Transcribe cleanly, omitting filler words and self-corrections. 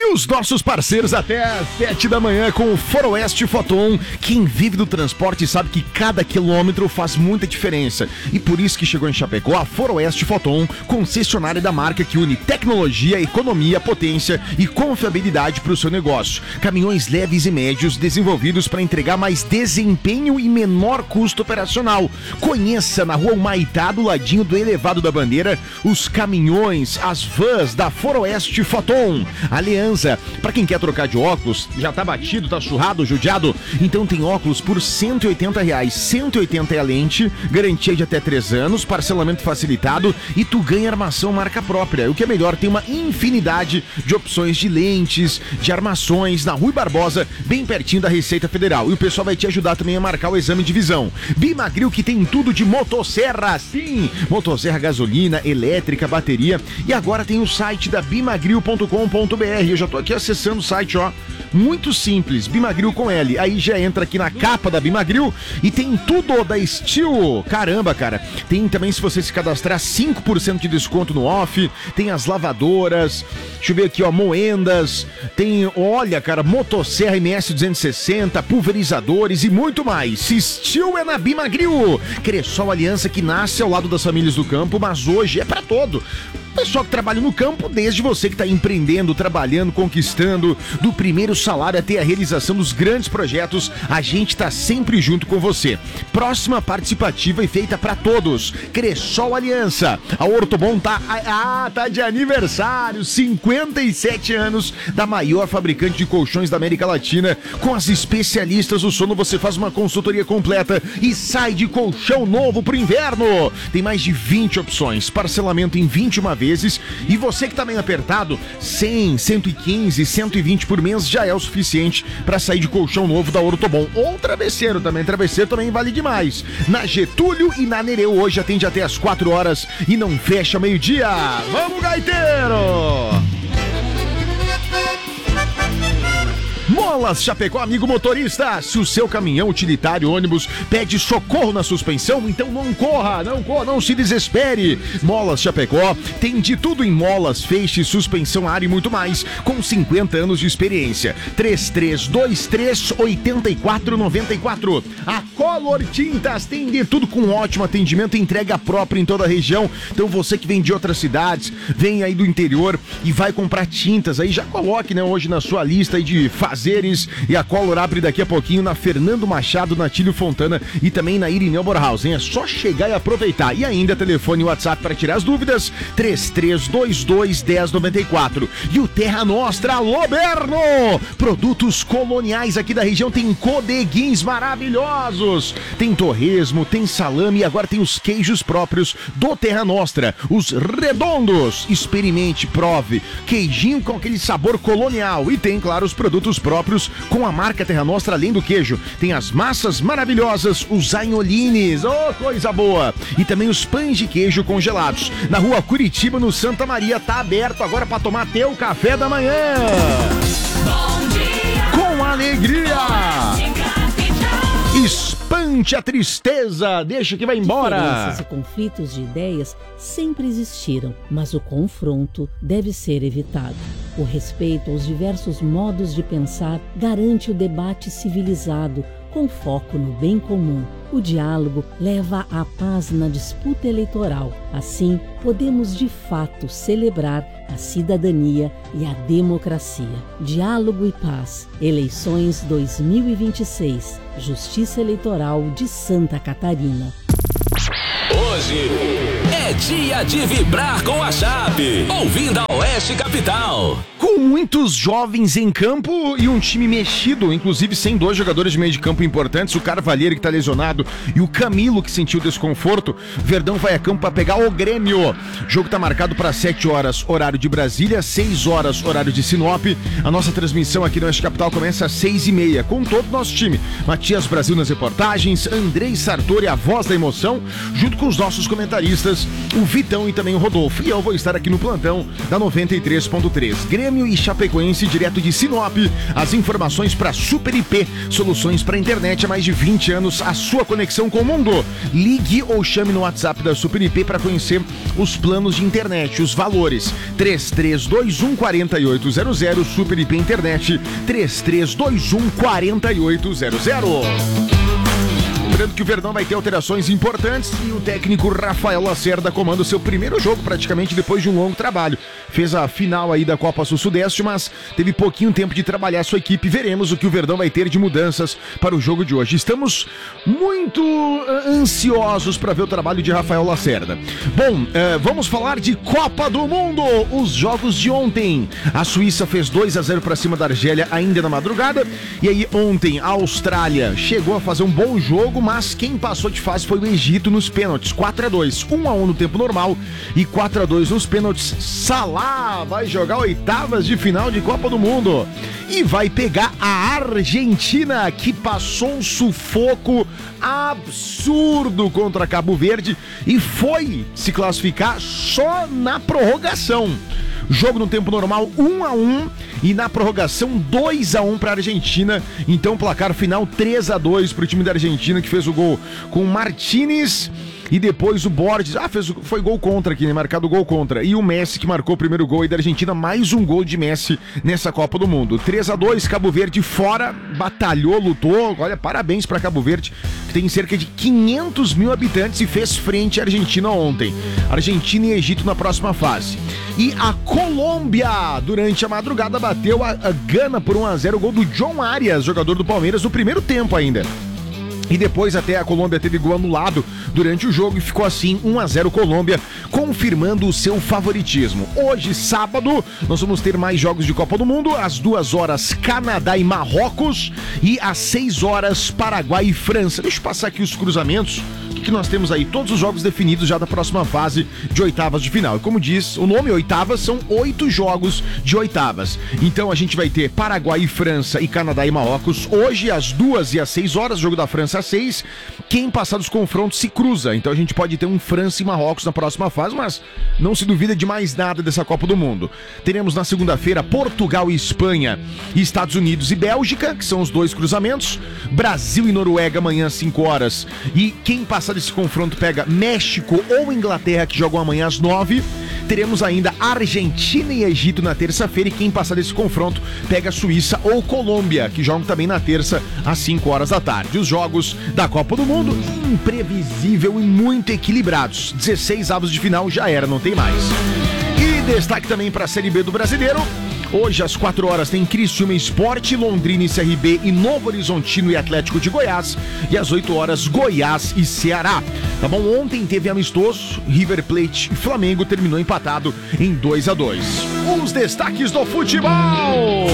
E os nossos parceiros até às 7 da manhã com o Foroeste Foton. Quem vive do transporte sabe que cada quilômetro faz muita diferença. E por isso que chegou em Chapecó a Foroeste Foton, concessionária da marca que une tecnologia, economia, potência e confiabilidade para o seu negócio. Caminhões leves e médios desenvolvidos para entregar mais desempenho e menor custo operacional. Conheça na Rua Humaitá, do ladinho do Elevado da Bandeira, os caminhões, as vans da Foroeste Foton. Aliança, para quem quer trocar de óculos, já tá batido, tá surrado, judiado, então tem óculos por R$180, 180 é a lente, garantia de até 3 anos, parcelamento facilitado e tu ganha armação marca própria. O que é melhor, tem uma infinidade de opções de lentes, de armações na Rui Barbosa, bem pertinho da Receita Federal. E o pessoal vai te ajudar também a marcar o exame de visão. Bimagril, que tem tudo de motosserra, sim! Motosserra gasolina, elétrica, bateria. E agora tem o site da bimagril.com.br. Eu já tô aqui acessando o site, ó. Muito simples, Bimagril com L. Aí já entra aqui na capa da Bimagril e tem tudo da Steel. Caramba, cara. Tem também, se você se cadastrar, 5% de desconto no off. Tem as lavadoras. Deixa eu ver aqui, ó, moendas. Tem, olha, cara, motosserra MS 260, pulverizadores e muito mais. Steel é na Bimagril. Cressol Aliança, que nasce ao lado das famílias do campo, mas hoje é pra todo. Pessoal que trabalha no campo, desde você que está empreendendo, trabalhando, conquistando, do primeiro salário até a realização dos grandes projetos, a gente está sempre junto com você. Próxima participativa e feita para todos. Cressol Aliança. A Ortobon tá de aniversário, 57 anos da maior fabricante de colchões da América Latina. Com as especialistas do sono, você faz uma consultoria completa e sai de colchão novo pro inverno. Tem mais de 20 opções, parcelamento em 21 vezes. E você que tá meio apertado, 100, 115, 120 por mês já é o suficiente para sair de colchão novo da Ortobon. Ou travesseiro também vale demais. Na Getúlio e na Nereu hoje atende até às 4 horas e não fecha meio-dia. Vamos, gaiteiro! Molas Chapecó, amigo motorista, se o seu caminhão, utilitário, ônibus pede socorro na suspensão, então não corra, não se desespere. Molas Chapecó tem de tudo em molas, feixe, suspensão, ar e muito mais, com 50 anos de experiência. 3323-8494. A Color Tintas tem de tudo com ótimo atendimento e entrega própria em toda a região. Então você que vem de outras cidades, vem aí do interior e vai comprar tintas, aí já coloque, né, hoje na sua lista aí de fazeres. E a Color abre daqui a pouquinho na Fernando Machado, na Tílio Fontana e também na Irineu Borhausen. É só chegar e aproveitar. E ainda telefone e WhatsApp para tirar as dúvidas, 3322-1094. E o Terra Nostra, alô Berno! Produtos coloniais aqui da região, tem codeguins maravilhosos, tem torresmo, tem salame e agora tem os queijos próprios do Terra Nostra, os redondos. Experimente, prove, queijinho com aquele sabor colonial. E tem, claro, os produtos próprios com a marca Terra Nostra, além do queijo. Tem as massas maravilhosas, os agnolines, oh, coisa boa! E também os pães de queijo congelados. Na Rua Curitiba, no Santa Maria, tá aberto agora para tomar teu café da manhã. Bom dia! Com alegria! Espante a tristeza, deixa que vai embora. Diferenças e conflitos de ideias sempre existiram, mas o confronto deve ser evitado. O respeito aos diversos modos de pensar garante o debate civilizado, com foco no bem comum. O diálogo leva à paz na disputa eleitoral. Assim, podemos de fato celebrar a cidadania e a democracia. Diálogo e paz. Eleições 2026. Justiça Eleitoral de Santa Catarina. Hoje é dia de vibrar com a Chape, ouvindo a Oeste Capital. Com muitos jovens em campo e um time mexido, inclusive sem 2 jogadores de meio de campo importantes, o Carvalheiro que tá lesionado e o Camilo que sentiu desconforto, Verdão vai a campo para pegar o Grêmio. O jogo tá marcado para 7 horas, horário de Brasília, 6 horas, horário de Sinop. A nossa transmissão aqui no Oeste Capital começa às 6h30, com todo o nosso time. Matias Brasil nas reportagens, Andrei Sartori, a voz da emoção, junto com os nossos nossos comentaristas, o Vitão e também o Rodolfo. E eu vou estar aqui no plantão da 93.3. Grêmio e Chapecoense, direto de Sinop. As informações para Super IP, soluções para internet há mais de 20 anos, a sua conexão com o mundo. Ligue ou chame no WhatsApp da Super IP para conhecer os planos de internet, os valores. 3321-4800, Super IP Internet, 3321-4800. Lembrando que o Verdão vai ter alterações importantes e o técnico Rafael Lacerda comanda o seu primeiro jogo praticamente depois de um longo trabalho. Fez a final aí da Copa Sul-Sudeste, mas teve pouquinho tempo de trabalhar a sua equipe. Veremos o que o Verdão vai ter de mudanças para o jogo de hoje. Estamos muito ansiosos para ver o trabalho de Rafael Lacerda. Bom, vamos falar de Copa do Mundo. Os jogos de ontem. A Suíça fez 2-0 para cima da Argélia ainda na madrugada. E aí ontem a Austrália chegou a fazer um bom jogo, mas quem passou de fase foi o Egito nos pênaltis. 4-2, 1-1 no tempo normal e 4-2 nos pênaltis. Salah vai jogar oitavas de final de Copa do Mundo e vai pegar a Argentina, que passou um sufoco absurdo contra Cabo Verde e foi se classificar só na prorrogação. Jogo no tempo normal 1-1 e na prorrogação 2-1 para a Argentina. Então placar final 3-2 para o time da Argentina, que fez o gol com o Martínez e depois o Borges. Foi gol contra aqui, né? Marcado gol contra. E o Messi que marcou o primeiro gol aí da Argentina. Mais um gol de Messi nessa Copa do Mundo. 3-2, Cabo Verde fora, batalhou, lutou. Olha, parabéns para Cabo Verde, que tem cerca de 500 mil habitantes e fez frente à Argentina ontem. Argentina e Egito na próxima fase. E a Colômbia, durante a madrugada, bateu a Gana por 1-0. O gol do John Arias, jogador do Palmeiras, no primeiro tempo ainda. E depois até a Colômbia teve gol anulado durante o jogo e ficou assim 1-0 Colômbia, confirmando o seu favoritismo. Hoje, sábado, nós vamos ter mais jogos de Copa do Mundo. Às 2 horas, Canadá e Marrocos. E às 6 horas, Paraguai e França. Deixa eu passar aqui os cruzamentos. O que nós temos aí? Todos os jogos definidos já da próxima fase de oitavas de final. E como diz o nome, oitavas, são 8 jogos de oitavas. Então a gente vai ter Paraguai e França e Canadá e Marrocos. Hoje, às 2 e às 6 horas, jogo da França às 6. Quem passar dos confrontos se cruza. Então a gente pode ter um França e Marrocos na próxima fase, mas não se duvida de mais nada dessa Copa do Mundo. Teremos na segunda-feira Portugal e Espanha, Estados Unidos e Bélgica, que são os 2 cruzamentos. Brasil e Noruega amanhã às 5 horas. E quem passar desse confronto pega México ou Inglaterra, que jogam amanhã às 9. Teremos ainda Argentina e Egito na terça-feira, e quem passar desse confronto pega Suíça ou Colômbia, que jogam também na terça às 5 horas da tarde. Os jogos da Copa do Mundo, imprevisível e muito equilibrados. 16 avos de final já era, não tem mais. E destaque também para a Série B do Brasileiro. Hoje, às 4 horas, tem Criciúma Sport, Londrina e CRB e Novo Horizontino e Atlético de Goiás. E às 8 horas, Goiás e Ceará. Tá bom? Ontem teve amistoso, River Plate e Flamengo terminou empatado em 2-2. Os destaques do futebol!